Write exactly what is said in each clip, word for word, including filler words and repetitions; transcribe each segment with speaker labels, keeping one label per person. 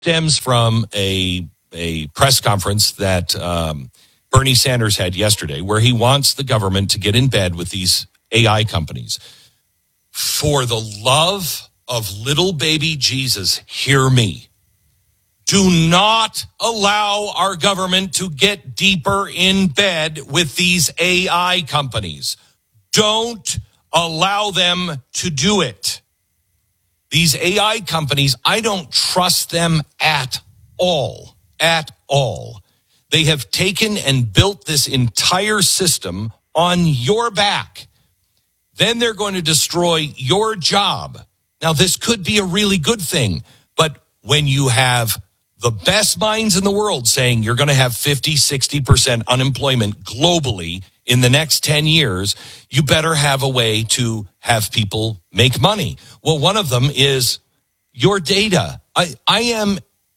Speaker 1: stems from a a press conference that um, Bernie Sanders had yesterday, where he wants the government to get in bed with these A I companies. For the love of little baby Jesus, hear me. Do not allow our government to get deeper in bed with these A I companies. Don't allow them to do it. These A I companies, I don't trust them at all, at all. They have taken and built this entire system on your back. Then they're going to destroy your job. Now, this could be a really good thing, but when you have the best minds in the world saying you're going to have fifty, sixty percent unemployment globally in the next ten years, you better have a way to have people make money. Well, one of them is your data. I, I am,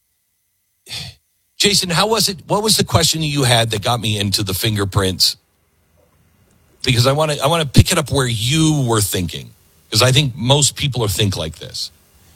Speaker 1: Jason, how was it? What was the question you had that got me into the fingerprints? Because I want to I want to pick it up where you were thinking, because I think most people are think like this.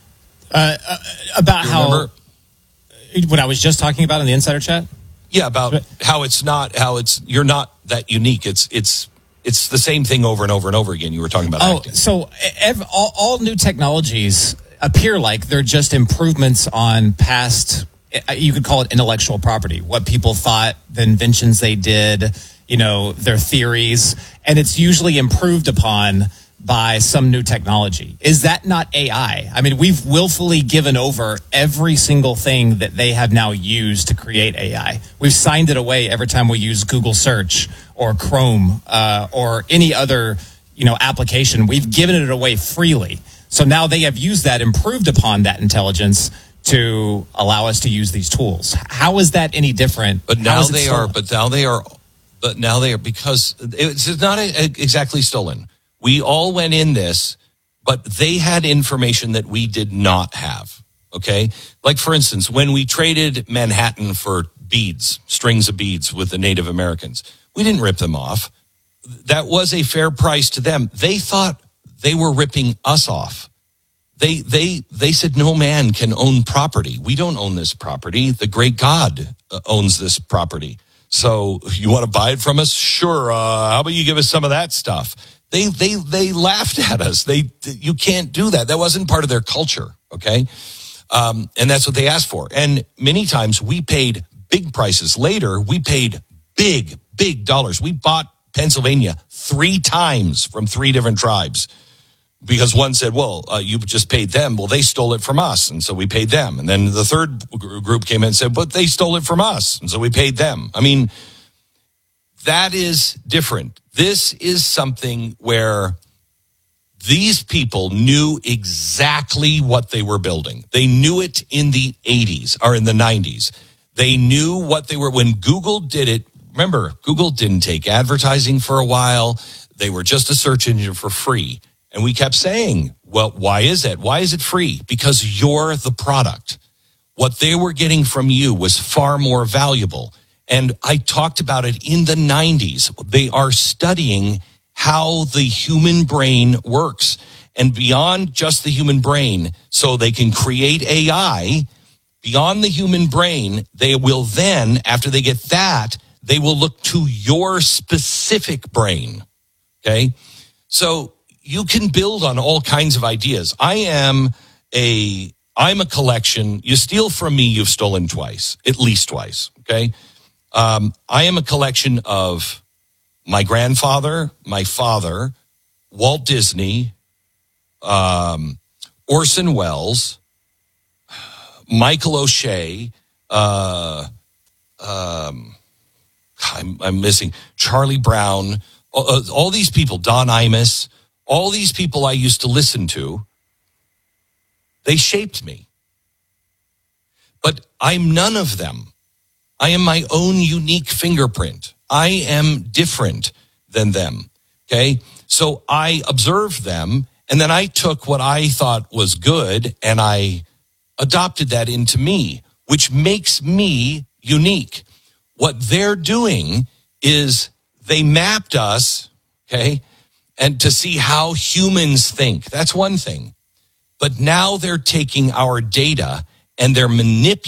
Speaker 2: Uh, uh, about how, what I was just talking about in the Insider Chat?
Speaker 1: Yeah, about how it's not, how it's, you're not that unique. It's it's it's the same thing over and over and over again. You were talking about
Speaker 2: Oh,
Speaker 1: acting.
Speaker 2: so ev- all, all new technologies appear like they're just improvements on past, you could call it intellectual property, what people thought, the inventions they did, you know, their theories, and it's usually improved upon by some new technology. Is that not A I? I mean, we've willfully given over every single thing that they have now used to create A I. We've signed it away every time we use Google search or Chrome uh, or any other, you know, application. We've given it away freely. So now they have used that, improved upon that intelligence to allow us to use these tools. How is that any different?
Speaker 1: But now they are, but now they are, but now they are, because it's not a, a, exactly stolen. We all went in this, but they had information that we did not have, okay? Like, for instance, when we traded Manhattan for beads, strings of beads with the Native Americans, we didn't rip them off. That was a fair price to them. They thought they were ripping us off. They they they said no man can own property. We don't own this property. The great God owns this property. So you want to buy it from us? Sure. Uh, how about you give us some of that stuff? They they they laughed at us. They you can't do that. That wasn't part of their culture. Okay, um, and that's what they asked for. And many times we paid big prices. Later, we paid big big dollars. We bought Pennsylvania three times from three different tribes, because one said, well, uh, you just paid them. Well, they stole it from us, and so we paid them. And then the third group came in and said, but they stole it from us, and so we paid them. I mean, that is different. This is something where these people knew exactly what they were building. They knew it in the eighties or in the nineties. They knew what they were. When Google did it, remember, Google didn't take advertising for a while. They were just a search engine for free. And we kept saying, well, why is it? Why is it free? Because you're the product. What they were getting from you was far more valuable. And I talked about it in the nineties. They are studying how the human brain works. And beyond just the human brain, so they can create A I, beyond the human brain, they will then, after they get that, they will look to your specific brain. Okay? So you can build on all kinds of ideas. I am a, I'm a collection. You steal from me, you've stolen twice, at least twice. Okay? Um, I am a collection of my grandfather, my father, Walt Disney, um, Orson Welles, Michael O'Shea, uh, um, I'm, I'm missing Charlie Brown, all, all these people, Don Imus, all these people I used to listen to. They shaped me. But I'm none of them. I am my own unique fingerprint. I am different than them, okay? So I observed them, and then I took what I thought was good, and I adopted that into me, which makes me unique. What they're doing is they mapped us, okay, and to see how humans think. That's one thing. But now they're taking our data and they're manipulating